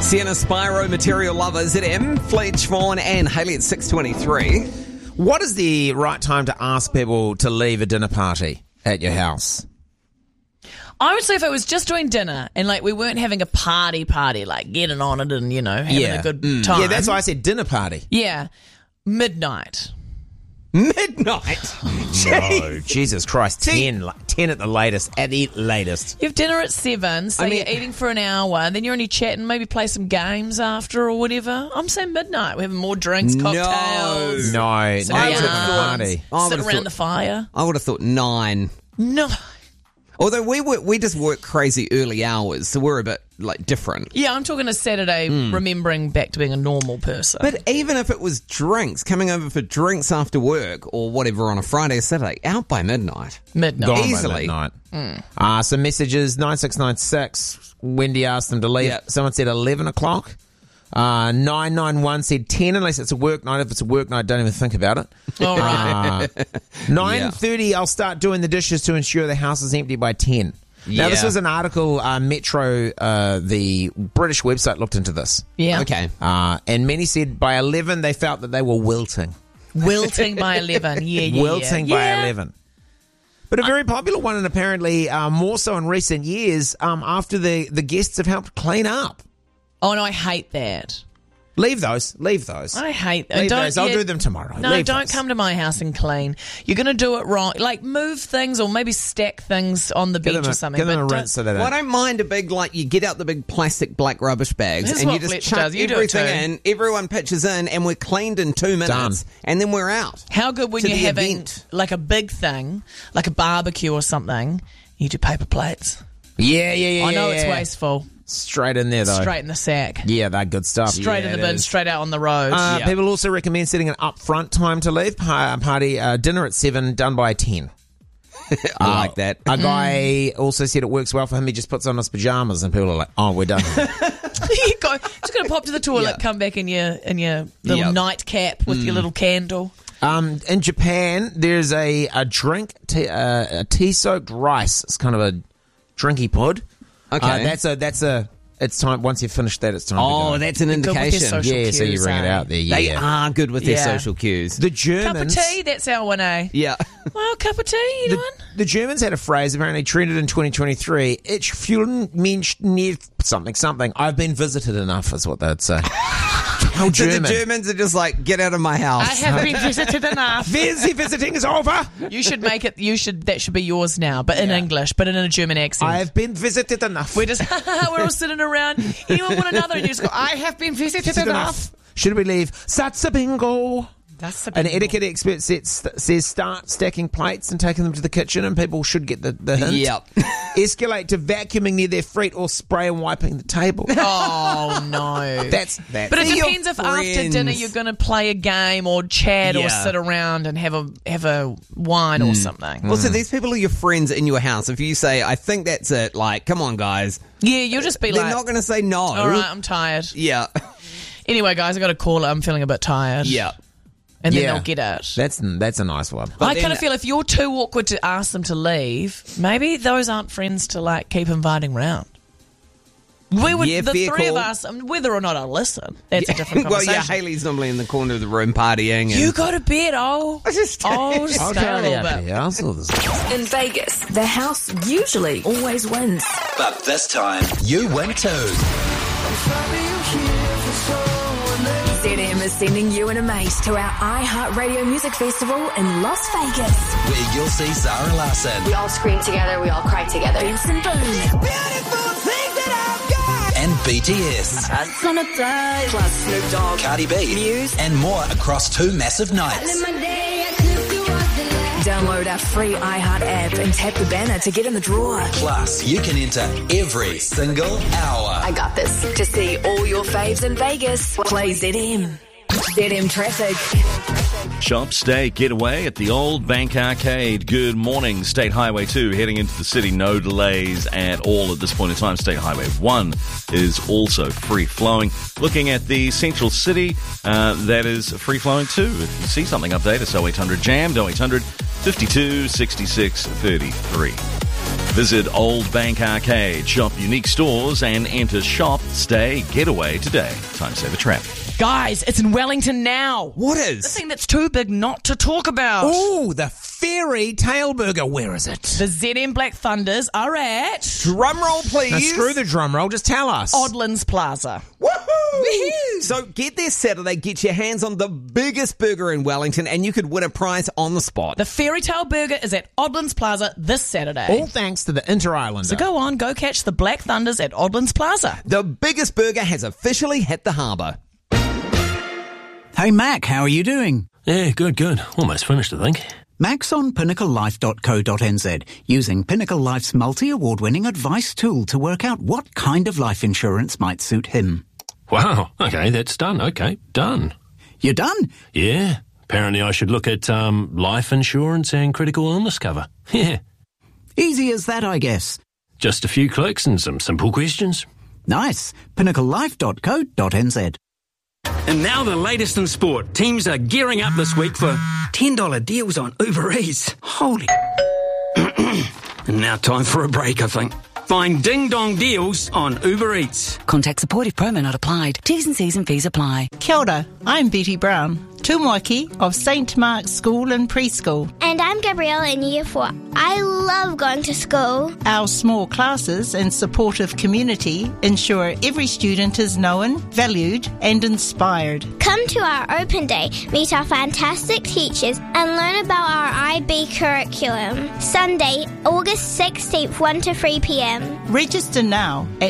Sienna Spyro, Material Lovers at M, Fletch, Vaughan and Hayley at 6:23. What is the right time to ask people to leave a dinner party at your house? I would say if it was just doing dinner and like we weren't having a party, like getting on it and, having a good time. Yeah, that's why I said dinner party. Yeah. Midnight. Midnight? No, Jesus Christ. 10 at the latest. At the latest. You have dinner at 7, so you're eating for an hour, and then you're only chatting, maybe play some games after or whatever. I'm saying midnight. We're having more drinks, cocktails. No, Sit no, around, party. sit around the fire. I would have thought 9. No. Although we just work crazy early hours, so we're a bit different. Yeah, I'm talking a Saturday, remembering back to being a normal person. But even if it was drinks, coming over for drinks after work or whatever on a Friday or Saturday, out by midnight. Gone easily. by midnight. Some messages, 9696. Wendy asked them to leave. Yep. Someone said 11 o'clock. 991 said 10 unless it's a work night. If it's a work night, don't even think about it. All right. 9:30, I'll start doing the dishes to ensure the house is empty by 10. Now, this was an article, Metro, the British website looked into this. Yeah. Okay. And many said by 11 they felt that they were wilting. Wilting by 11. Yeah. Wilting by 11. But a very popular one, and apparently more so in recent years, after the guests have helped clean up. Oh, no, I hate that. Leave those. I hate that. Leave those. I'll do them tomorrow. No, don't come to my house and clean. You're going to do it wrong. Like, move things or maybe stack things on the bench or something. Give them a rinse so they don't. Well, I don't mind a big, you get out the big plastic black rubbish bags This is and you what just Fletch chuck does. You do it everything too. in, everyone pitches in, and we're cleaned in 2 minutes. Done. And then we're out. How good when to you're the having event. like a big thing, like a barbecue or something, you do paper plates. Yeah. I know it's wasteful. Straight in there, though. Straight in the sack. Yeah, they're good stuff. Straight in the bin, straight out on the road. People also recommend setting an upfront time to leave. Party dinner at 7, done by 10. I like that. A guy also said it works well for him. He just puts on his pajamas, and people are like, "Oh, we're done." You go, just going to pop to the toilet, come back in your little nightcap with your little candle. In Japan, there's a drink, a tea-soaked rice. It's kind of a drinky pod. Okay. That's a. It's time. Once you've finished that, it's time. Oh, to go. that's an Good with their indication. social Yeah, so you cues, bring it out there. They Yeah. are good with their Yeah. social cues. The Cup of Germans. tea, that's our one, eh? Yeah. Well, cup of tea, you know? The Germans had a phrase apparently trended in 2023. Ich fühle mich nicht something. I've been visited enough, is what they'd say. How So the German. Germans are just like, get out of my house. I have been visited enough. The visiting is over. You should make it. That should be yours now, but in English, but in a German accent. I have been visited enough. We're all sitting around. Anyone want another? And you just go, I have been visited enough. Should we leave? Satsa bingo. That's An etiquette expert says start stacking plates and taking them to the kitchen, and people should get the hint. Yep. Escalate to vacuuming near their feet or spray and wiping the table. Oh no. That's But it They're your depends if after friends. dinner you're going to play a game or chat or Yeah. sit around and have a wine or something. Well, so these people are your friends in your house. If you say, I think that's it, come on, guys. Yeah, you'll just be They're like, not going to say no. all right, I'm tired. Yeah. Anyway, guys, I got to call it. I'm feeling a bit tired. Yeah. And then Yeah. they'll get it. That's a nice one. I then- kind of feel if you're too awkward to ask them to leave, maybe those aren't friends to keep inviting round. We would, Yeah, the fair three of call. us, whether or not I'll listen, that's a different Well, conversation. yeah, Hayley's normally in the corner of the room partying. And You go to bed, I'll just stay a I'll little carry up bit. here. I'll sort this. In Vegas, the house usually always wins. But this time, you win too. ZM is sending you and a mate to our iHeartRadio Music Festival in Las Vegas. Where you'll see Zara Larsson We all scream together, we all cry together. Benson Boone, and BTS, plus Snoop Dogg, Cardi B, Muse. and more across 2 massive nights. Download our free iHeart app and tap the banner to get in the draw. Plus, you can enter every single hour. I got this. To see all your faves in Vegas, play ZM. ZM Traffic. Shop, stay, get away at the Old Bank Arcade. Good morning. State Highway 2 heading into the city. No delays at all at this point in time. State Highway 1 is also free-flowing. Looking at the central city, that is free-flowing too. If you see something, update us. 0800 JAMmed, 0800 52 66 33. Visit Old Bank Arcade, shop unique stores and enter Shop, Stay, Getaway today. Time saver trap. Guys, it's in Wellington now. What The is? thing that's too big not to talk about. Ooh, the Fairy Tale Burger. Where is it? The ZM Black Thunders are at Drum roll, please. Now, screw the drum roll. Just tell us. Oddlands Plaza. Woohoo! So get there Saturday, get your hands on the biggest burger in Wellington, and you could win a prize on the spot. The Fairy Tale Burger is at Oddlands Plaza this Saturday. All thanks to the Inter-Islander. So go on, go catch the Black Thunders at Oddlands Plaza. The biggest burger has officially hit the harbour. Hey Mac, how are you doing? Yeah, good. Almost finished, I think. Mac's on pinnaclelife.co.nz, using Pinnacle Life's multi-award-winning advice tool to work out what kind of life insurance might suit him. Wow, okay, that's done. Okay, done. You done? Yeah, apparently I should look at life insurance and critical illness cover. Yeah, Easy as that, I guess. just a few clicks and some simple questions. Nice. pinnaclelife.co.nz. And now the latest in sport. Teams are gearing up this week for $10 deals on Uber Eats. Holy... And now time for a break, I think. Find ding-dong deals on Uber Eats. Contact support if promo not applied. T's and C's and fees apply. Kia ora, I'm Betty Brown, tūmoaki of St Mark's School and Preschool. And I'm Gabriella in Year 4. I love going to school. Our small classes and supportive community ensure every student is known, valued and inspired. Come to our open day, meet our fantastic teachers and learn about our IB curriculum. Sunday, August 16th, 1 to 3 p.m. Register now at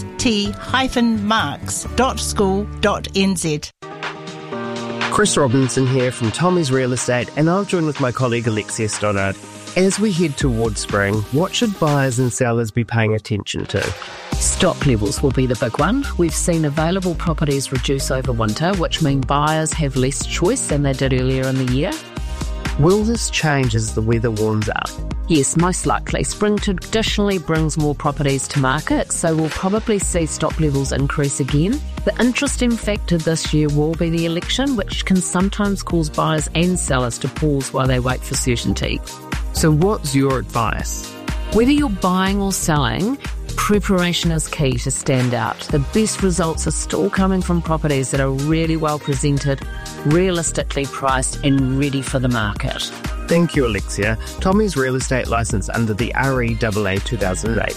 st-marks.school.nz. Chris Robinson here from Tommy's Real Estate, and I'll join with my colleague Alexia Stoddard. As we head towards spring, what should buyers and sellers be paying attention to? Stock levels will be the big one. We've seen available properties reduce over winter, which means buyers have less choice than they did earlier in the year. Will this change as the weather warms up? Yes, most likely. Spring traditionally brings more properties to market, so we'll probably see stock levels increase again. The interesting factor this year will be the election, which can sometimes cause buyers and sellers to pause while they wait for certainty. So what's your advice? Whether you're buying or selling, preparation is key to stand out. The best results are still coming from properties that are really well presented, realistically priced and ready for the market. Thank you, Alexia. Tommy's Real Estate licence under the REAA 2008.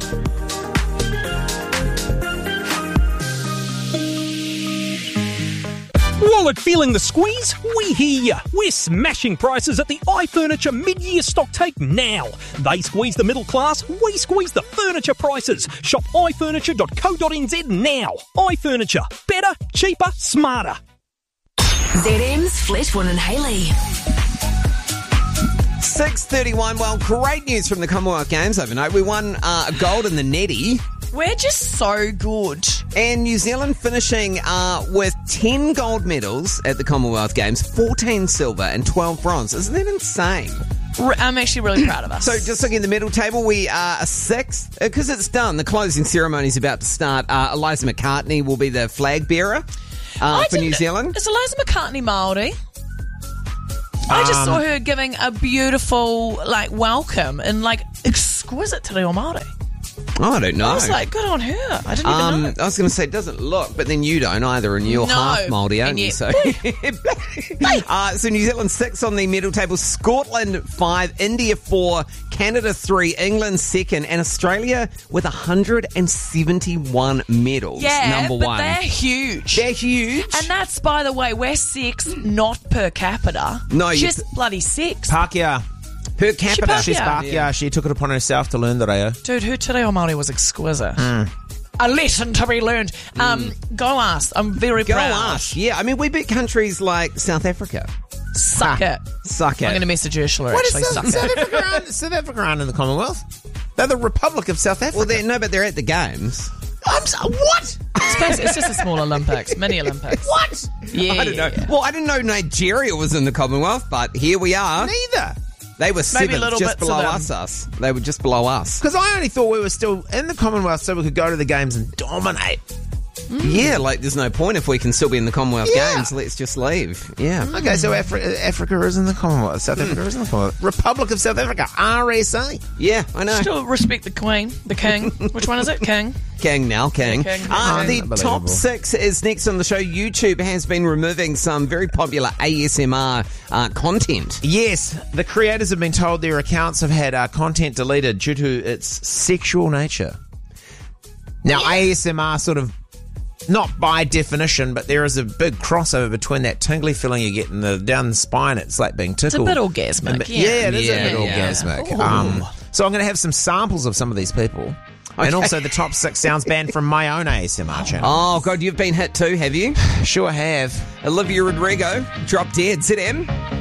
Wallet feeling the squeeze? We hear ya. We're smashing prices at the iFurniture mid-year stock take now. They squeeze the middle class, we squeeze the furniture prices. Shop ifurniture.co.nz now. iFurniture. Better, cheaper, smarter. ZM's Fletchwood and Haley. 6:31. Well, great news from the Commonwealth Games overnight. We won a gold in the netty. We're just so good. And New Zealand finishing with 10 gold medals at the Commonwealth Games, 14 silver and 12 bronze. Isn't that insane? I'm actually really proud of us. So just looking at the medal table, we are a sixth. Because it's done. The closing ceremony is about to start. Eliza McCartney will be the flag bearer for New Zealand. Is Eliza McCartney Māori? I just saw her giving a beautiful, welcome and, exquisite te reo Māori. Oh, I don't know. I was like, good on her. I didn't even know. I was going to say, it doesn't look, but then you don't either, and you're half Māori, aren't you? So, so New Zealand 6 on the medal table, Scotland 5, India 4, Canada 3, England 2nd, and Australia with 171 medals. Yeah, number but one. They're huge. They're huge. And that's, by the way, we're 6, not per capita. No, just bloody 6. Pakia. Per capita. She's Pakia. Yeah. She took it upon herself to learn the reo. Dude, her te reo Māori was exquisite. A lesson to be learned. Go us. I'm very proud. Go us. Yeah, I mean, we beat countries like South Africa. Suck it. Suck it. I'm going to message Ursula, What actually. is Suck South it. Africa? South Africa aren't in the Commonwealth. They're the Republic of South Africa. Well, but they're at the Games. What? It's just a small Olympics, mini Olympics. What? Yeah. I don't know. Well, I didn't know Nigeria was in the Commonwealth, but here we are. Neither. They were Maybe 7th, little just bits below of them. us. They were just below us. Because I only thought we were still in the Commonwealth so we could go to the Games and dominate. Yeah, like there's no point if we can still be in the Commonwealth Games. Let's just leave. Yeah. Okay, so Africa is in the Commonwealth. South Africa is in the Commonwealth. Republic of South Africa, RSA. Yeah, I know. Still respect the Queen, the King. Which one is it? King? King now, King. Yeah, King. The top 6 is next on the show. YouTube has been removing some very popular ASMR content. Yes, the creators have been told their accounts have had content deleted due to its sexual nature. Now, ASMR sort of, not by definition, but there is a big crossover between that tingly feeling you get down the spine. It's like being tickled. It's a bit orgasmic. Yeah, it is a bit orgasmic. So I'm going to have some samples of some of these people. Okay. And also the top 6 sounds banned from my own ASMR channel. Oh, God, you've been hit too, have you? Sure have. Olivia Rodrigo, Drop Dead, ZM.